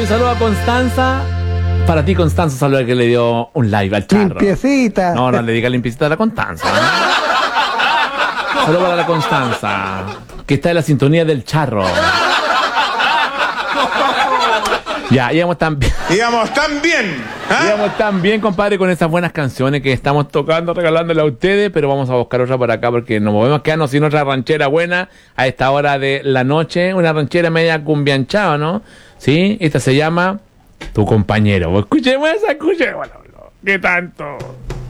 Un saludo a Constanza. Para ti, Constanza, saludo al que le dio un live al charro. Limpiecita. No, le diga limpiecita a la Constanza. Saludo para la Constanza, que está en la sintonía del charro. Ya, íbamos tan bien. Íbamos tan bien. ¿Ah? Íbamos tan bien, compadre, con esas buenas canciones que estamos tocando, regalándole a ustedes, pero vamos a buscar otra por acá porque nos movemos quedarnos sin otra ranchera buena a esta hora de la noche. Una ranchera media cumbianchada, ¿no? Sí, esta se llama Tu Compañero. Escuchemos esa, escuchemos. ¿Qué tanto?